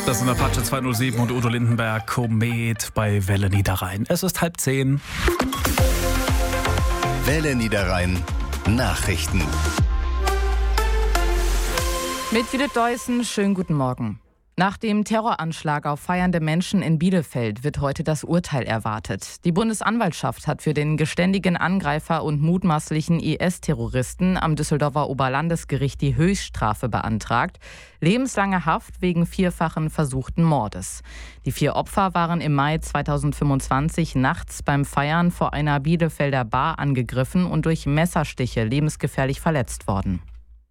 Das sind Apache 207 und Udo Lindenberg, Komet bei Welle Niederrhein. Es ist 9:30. Welle Niederrhein Nachrichten. Mit Judith Deussen, schönen guten Morgen. Nach dem Terroranschlag auf feiernde Menschen in Bielefeld wird heute das Urteil erwartet. Die Bundesanwaltschaft hat für den geständigen Angreifer und mutmaßlichen IS-Terroristen am Düsseldorfer Oberlandesgericht die Höchststrafe beantragt. Lebenslange Haft wegen 4-fachen versuchten Mordes. Die 4 Opfer waren im Mai 2025 nachts beim Feiern vor einer Bielefelder Bar angegriffen und durch Messerstiche lebensgefährlich verletzt worden.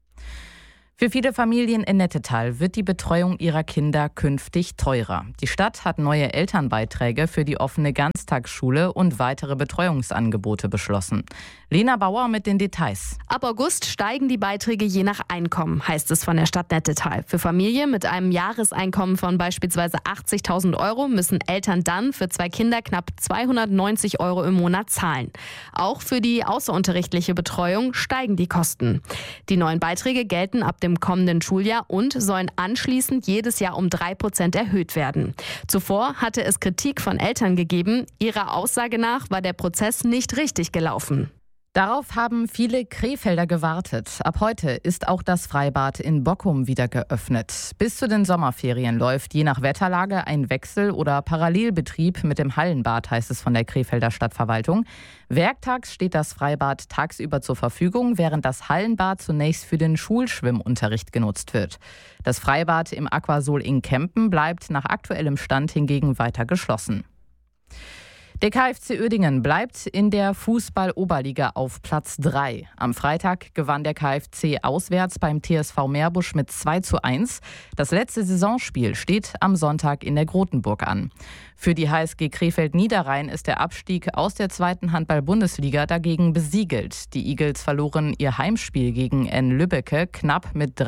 Für viele Familien in Nettetal wird die Betreuung ihrer Kinder künftig teurer. Die Stadt hat neue Elternbeiträge für die offene Ganztagsschule und weitere Betreuungsangebote beschlossen. Lena Bauer mit den Details. Ab August steigen die Beiträge je nach Einkommen, heißt es von der Stadt Nettetal. Für Familien mit einem Jahreseinkommen von beispielsweise 80.000 Euro müssen Eltern dann für 2 Kinder knapp 290 Euro im Monat zahlen. Auch für die außerunterrichtliche Betreuung steigen die Kosten. Die neuen Beiträge gelten ab dem kommenden Schuljahr und sollen anschließend jedes Jahr um 3% erhöht werden. Zuvor hatte es Kritik von Eltern gegeben. Ihrer Aussage nach war der Prozess nicht richtig gelaufen. Darauf haben viele Krefelder gewartet. Ab heute ist auch das Freibad in Bockum wieder geöffnet. Bis zu den Sommerferien läuft je nach Wetterlage ein Wechsel- oder Parallelbetrieb mit dem Hallenbad, heißt es von der Krefelder Stadtverwaltung. Werktags steht das Freibad tagsüber zur Verfügung, während das Hallenbad zunächst für den Schulschwimmunterricht genutzt wird. Das Freibad im Aquasol in Kempen bleibt nach aktuellem Stand hingegen weiter geschlossen. Der KFC Uerdingen bleibt in der Fußball-Oberliga auf Platz 3. Am Freitag gewann der KFC auswärts beim TSV Meerbusch mit 2:1. Das letzte Saisonspiel steht am Sonntag in der Grotenburg an. Für die HSG Krefeld Niederrhein ist der Abstieg aus der 2. Handball-Bundesliga dagegen besiegelt. Die Eagles verloren ihr Heimspiel gegen N. Lübbecke knapp mit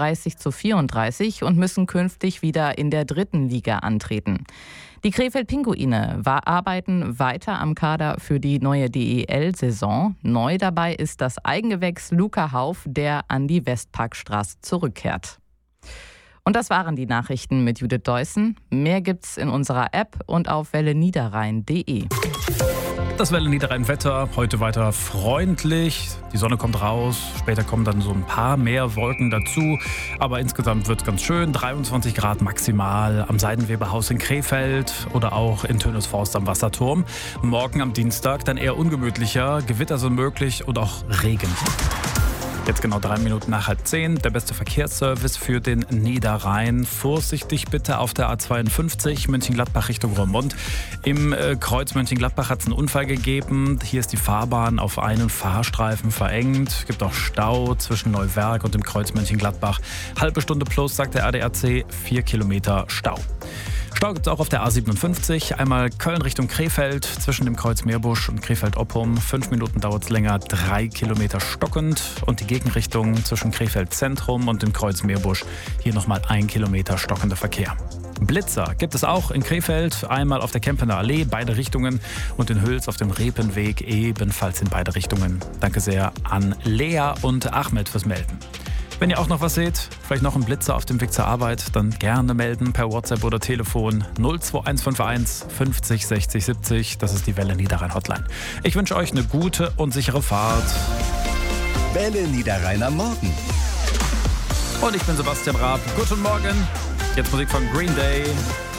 33:34 und müssen künftig wieder in der 3. Liga antreten. Die Krefeld-Pinguine arbeiten weiter am Kader für die neue DEL-Saison. Neu dabei ist das Eigengewächs Luca Hauf, der an die Westparkstraße zurückkehrt. Und das waren die Nachrichten mit Judith Deussen. Mehr gibt's in unserer App und auf welleniederrhein.de. Das Welle Niederrhein Wetter, heute weiter freundlich. Die Sonne kommt raus, später kommen dann so ein paar mehr Wolken dazu. Aber insgesamt wird es ganz schön, 23 Grad maximal am Seidenweberhaus in Krefeld oder auch in Tönisforst am Wasserturm. Morgen am Dienstag dann eher ungemütlicher, Gewitter sind möglich und auch Regen. Jetzt genau 3 Minuten nach 9:30, der beste Verkehrsservice für den Niederrhein. Vorsichtig bitte auf der A52 Mönchengladbach Richtung Roermond. Im Kreuz Mönchengladbach hat es einen Unfall gegeben. Hier ist die Fahrbahn auf einen Fahrstreifen verengt. Es gibt auch Stau zwischen Neuwerk und dem Kreuz Mönchengladbach. Halbe Stunde plus, sagt der ADAC, 4 Kilometer Stau. Stau gibt es auch auf der A57, einmal Köln Richtung Krefeld, zwischen dem Kreuz Meerbusch und Krefeld-Oppum. 5 Minuten dauert es länger, 3 Kilometer stockend. Und die Gegenrichtung zwischen Krefeld Zentrum und dem Kreuz Meerbusch, hier nochmal 1 Kilometer stockender Verkehr. Blitzer gibt es auch in Krefeld, einmal auf der Kempener Allee, beide Richtungen, und in Hüls auf dem Repenweg ebenfalls in beide Richtungen. Danke sehr an Lea und Ahmed fürs Melden. Wenn ihr auch noch was seht, vielleicht noch einen Blitzer auf dem Weg zur Arbeit, dann gerne melden per WhatsApp oder Telefon 02151 50 60 70. Das ist die Welle Niederrhein Hotline. Ich wünsche euch eine gute und sichere Fahrt. Welle Niederrhein am Morgen. Und ich bin Sebastian Raab. Guten Morgen. Jetzt Musik von Green Day.